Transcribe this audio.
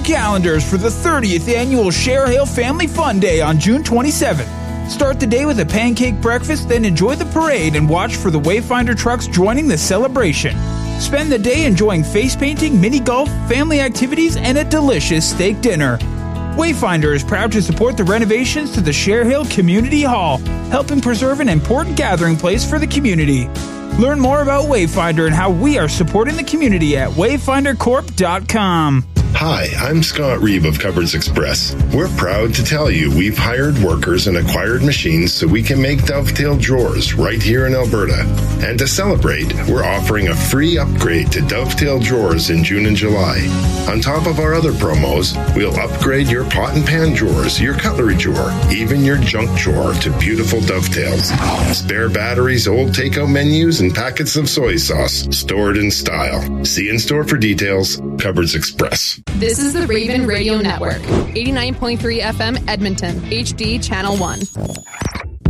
calendars for the 30th annual Share Hill Family Fun Day on June 27th. Start the day with a pancake breakfast, then enjoy the parade and watch for the Wayfinder trucks joining the celebration. Spend the day enjoying face painting, mini golf, family activities, and a delicious steak dinner. Wayfinder is proud to support the renovations to the Share Hill Community Hall, helping preserve an important gathering place for the community. Learn more about Wayfinder and how we are supporting the community at wayfindercorp.com. Hi, I'm Scott Reeve of Cupboards Express. We're proud to tell you we've hired workers and acquired machines so we can make dovetail drawers right here in Alberta. And to celebrate, we're offering a free upgrade to dovetail drawers in June and July. On top of our other promos, we'll upgrade your pot and pan drawers, your cutlery drawer, even your junk drawer to beautiful dovetails. Spare batteries, old takeout menus, and packets of soy sauce stored in style. See in store for details. Cupboards Express. This is the Raven Radio Network, 89.3 FM Edmonton, HD Channel 1.